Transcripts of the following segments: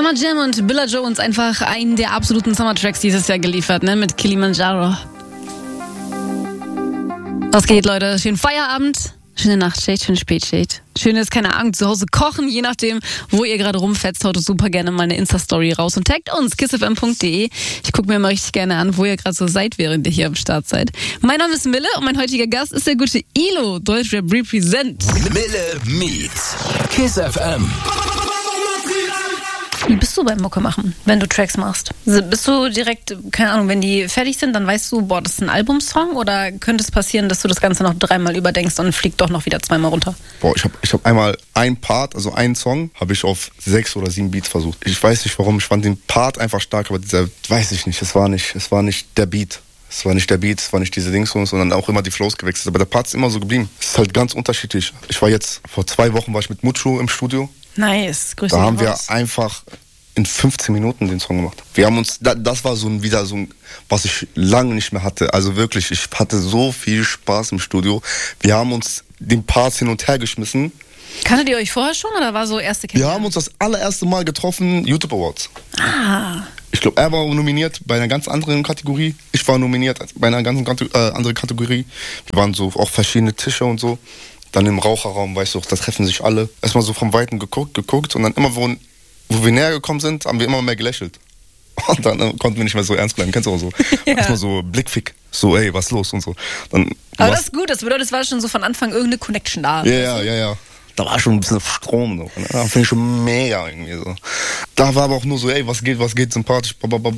Summer Jam und Billa Jones, einfach einen der absoluten Summer-Tracks dieses Jahr geliefert, ne, mit Kilimanjaro. Was geht, Leute? Schönen Feierabend, schöne Nachtschicht, schöne Spätschicht. Schönes, keine Ahnung, zu Hause kochen, je nachdem, wo ihr gerade rumfetzt. Haut super gerne mal eine Insta-Story raus und taggt uns, kissfm.de. Ich gucke mir mal richtig gerne an, wo ihr gerade so seid, während ihr hier am Start seid. Mein Name ist Mille und mein heutiger Gast ist der gute Ilo, Deutschrap Represent. Mille meets KissFM. Wie bist du beim Mucke machen, wenn du Tracks machst? Bist du direkt, keine Ahnung, wenn die fertig sind, dann weißt du, boah, das ist ein Albumsong? Oder könnte es passieren, dass du das Ganze noch 3-mal überdenkst und fliegt doch noch wieder 2-mal runter? Boah, ich hab einmal einen Part, also einen Song, habe ich auf 6 oder 7 Beats versucht. Ich weiß nicht warum, ich fand den Part einfach stark, aber dieser, weiß ich nicht, es war nicht der Beat. Es war nicht der Beat, es war nicht diese Dings, sondern auch immer die Flows gewechselt. Aber der Part ist immer so geblieben. Es ist halt ganz unterschiedlich. Ich war jetzt, vor 2 Wochen war ich mit Mucho im Studio. Nice, grüß dich. Da haben wir einfach in 15 Minuten den Song gemacht. Wir haben uns, das war wieder so ein, was ich lange nicht mehr hatte. Also wirklich, ich hatte so viel Spaß im Studio. Wir haben uns den Parts hin und her geschmissen. Kanntet ihr euch vorher schon oder war so erste Kennenlernen? Wir haben uns das allererste Mal getroffen, YouTube Awards. Ah. Ich glaube, er war nominiert bei einer ganz anderen Kategorie. Ich war nominiert bei einer ganz anderen Kategorie. Wir waren so auf verschiedene Tische und so. Dann im Raucherraum, weißt du, da treffen sich alle. Erstmal so vom Weiten geguckt und dann immer, wo wir näher gekommen sind, haben wir immer mehr gelächelt. Und dann konnten wir nicht mehr so ernst bleiben. Kennst du auch so? Ja. Erstmal so Blickfick. So, ey, was ist los und so. Dann, aber das ist gut, das bedeutet, es war schon so von Anfang irgendeine Connection da. Ja. Da war schon ein bisschen Strom noch. Ne? Da finde ich schon mega irgendwie so. Da war aber auch nur so, ey, was geht, sympathisch,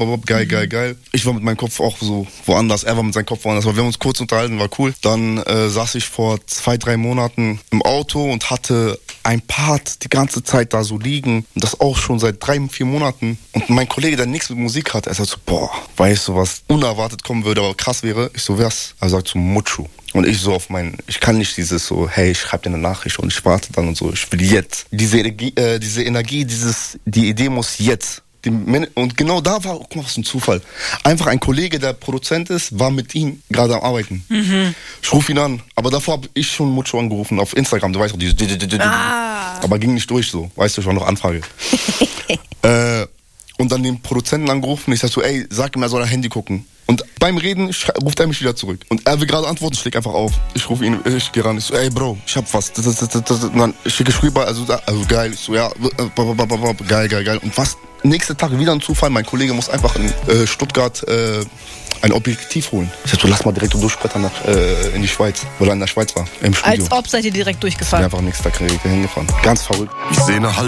geil. Ich war mit meinem Kopf auch so woanders, er war mit seinem Kopf woanders. Aber wir haben uns kurz unterhalten, war cool. Dann saß ich vor 2-3 Monaten im Auto und hatte ein Part die ganze Zeit da so liegen. Und das auch schon seit 3-4 Monaten. Und mein Kollege, der nichts mit Musik hat, er sagt so, boah, weißt du, was unerwartet kommen würde, aber krass wäre? Ich so, wer's? Er sagt so, Mucho. Und ich so auf ich kann nicht dieses so, hey, ich schreibe dir eine Nachricht und ich warte dann und so, ich will jetzt. Diese Energie, die Idee muss jetzt. Und genau da war, guck mal, was ein Zufall. Einfach ein Kollege, der Produzent ist, war mit ihm gerade am Arbeiten. Mhm. Ich rufe ihn an, aber davor habe ich schon Mucho angerufen auf Instagram, du weißt doch, dieses aber ging nicht durch so, weißt du, ich war noch Anfrage. Und dann den Produzenten angerufen, ich sag so, ey, sag ihm, er soll ein Handy gucken. Und beim Reden ruft er mich wieder zurück. Und er will gerade antworten, schlägt einfach auf. Ich rufe ihn, ich gehe ran, ich so, ey Bro, ich hab was. Und dann schicke ich rüber, also geil. Ich so, ja, geil. Und was? Nächsten Tag wieder ein Zufall, mein Kollege muss einfach in Stuttgart ein Objektiv holen. Ich sag so, lass mal direkt durchbrettern in die Schweiz, weil er in der Schweiz war, im Studio. Als ob seid ihr direkt durchgefahren. Ich bin einfach nächsten Tag hingefahren. Ganz verrückt. Ich sehe eine halbe